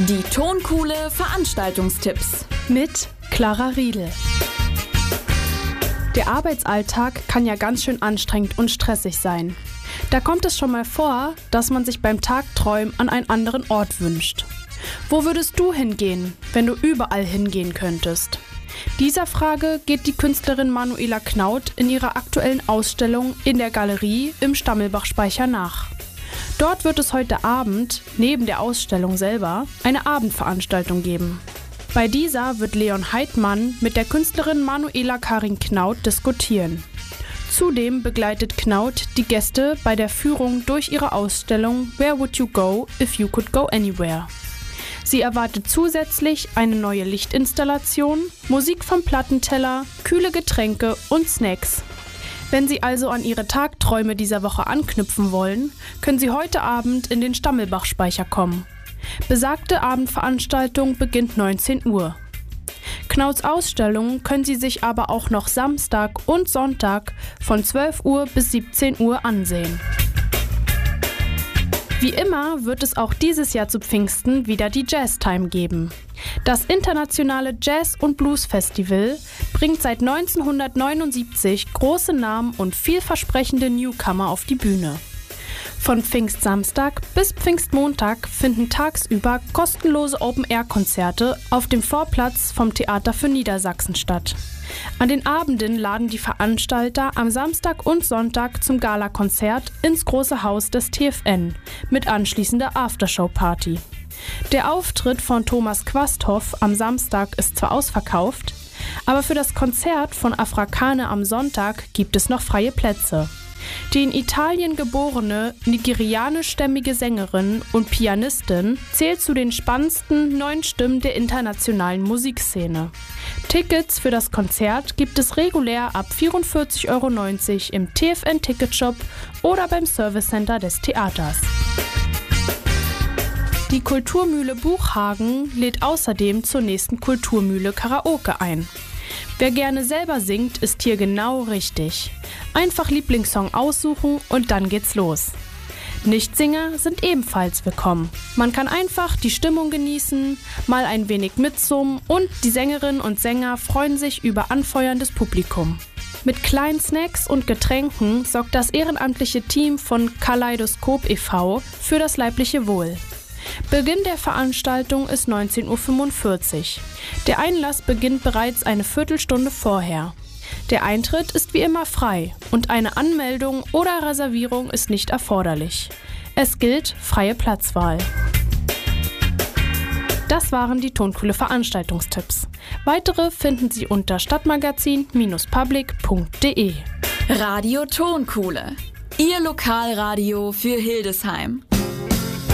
Die Tonkuhle Veranstaltungstipps mit Clara Riedel. Der Arbeitsalltag kann ja ganz schön anstrengend und stressig sein. Da kommt es schon mal vor, dass man sich beim Tagträumen an einen anderen Ort wünscht. Wo würdest du hingehen, wenn du überall hingehen könntest? Dieser Frage geht die Künstlerin Manuela Knaut in ihrer aktuellen Ausstellung in der Galerie im Stammelbach-Speicher nach. Dort wird es heute Abend, neben der Ausstellung selber, eine Abendveranstaltung geben. Bei dieser wird Leon Heidmann mit der Künstlerin Manuela Karin Knaut diskutieren. Zudem begleitet Knaut die Gäste bei der Führung durch ihre Ausstellung Where Would You Go If You Could Go Anywhere? Sie erwartet zusätzlich eine neue Lichtinstallation, Musik vom Plattenteller, kühle Getränke und Snacks. Wenn Sie also an Ihre Tagträume dieser Woche anknüpfen wollen, können Sie heute Abend in den Stammelbach-Speicher kommen. Besagte Abendveranstaltung beginnt 19 Uhr. Knauts Ausstellung können Sie sich aber auch noch Samstag und Sonntag von 12 Uhr bis 17 Uhr ansehen. Wie immer wird es auch dieses Jahr zu Pfingsten wieder die Jazztime geben. Das internationale Jazz- und Blues-Festival bringt seit 1979 große Namen und vielversprechende Newcomer auf die Bühne. Von Pfingstsamstag bis Pfingstmontag finden tagsüber kostenlose Open-Air-Konzerte auf dem Vorplatz vom Theater für Niedersachsen statt. An den Abenden laden die Veranstalter am Samstag und Sonntag zum Gala-Konzert ins große Haus des TFN mit anschließender Aftershow-Party. Der Auftritt von Thomas Quasthoff am Samstag ist zwar ausverkauft, aber für das Konzert von Afrakane am Sonntag gibt es noch freie Plätze. Die in Italien geborene nigerianischstämmige Sängerin und Pianistin zählt zu den spannendsten neuen Stimmen der internationalen Musikszene. Tickets für das Konzert gibt es regulär ab 44,90 € im TFN-Ticketshop oder beim Servicecenter des Theaters. Die Kulturmühle Buchhagen lädt außerdem zur nächsten Kulturmühle Karaoke ein. Wer gerne selber singt, ist hier genau richtig. Einfach Lieblingssong aussuchen und dann geht's los. Nichtsinger sind ebenfalls willkommen. Man kann einfach die Stimmung genießen, mal ein wenig mitsummen und die Sängerinnen und Sänger freuen sich über anfeuerndes Publikum. Mit kleinen Snacks und Getränken sorgt das ehrenamtliche Team von Kaleidoskop e.V. für das leibliche Wohl. Beginn der Veranstaltung ist 19:45 Uhr. Der Einlass beginnt bereits eine Viertelstunde vorher. Der Eintritt ist wie immer frei und eine Anmeldung oder Reservierung ist nicht erforderlich. Es gilt freie Platzwahl. Das waren die Tonkuhle Veranstaltungstipps. Weitere finden Sie unter stadtmagazin-public.de. Radio Tonkuhle, Ihr Lokalradio für Hildesheim.